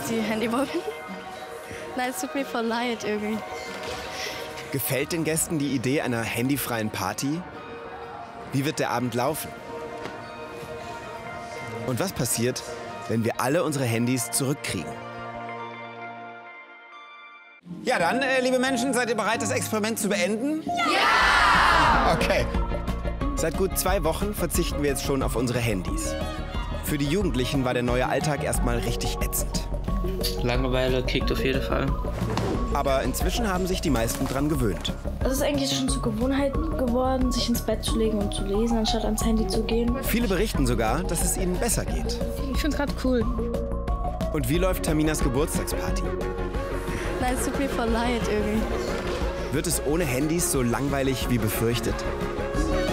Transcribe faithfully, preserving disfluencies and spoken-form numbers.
die Handy wollen. Nein, es tut mir voll leid irgendwie. Gefällt den Gästen die Idee einer handyfreien Party? Wie wird der Abend laufen? Und was passiert, wenn wir alle unsere Handys zurückkriegen? Ja, dann, äh, liebe Menschen, seid ihr bereit, das Experiment zu beenden? Ja! Okay. Seit gut zwei Wochen verzichten wir jetzt schon auf unsere Handys. Für die Jugendlichen war der neue Alltag erstmal richtig ätzend. Langeweile kickt auf jeden Fall. Aber inzwischen haben sich die meisten dran gewöhnt. Es ist eigentlich schon zur Gewohnheit geworden, sich ins Bett zu legen und zu lesen, anstatt ans Handy zu gehen. Viele berichten sogar, dass es ihnen besser geht. Ich find's gerade cool. Und wie läuft Taminas Geburtstagsparty? Nein, es tut mir voll leid irgendwie. Wird es ohne Handys so langweilig wie befürchtet?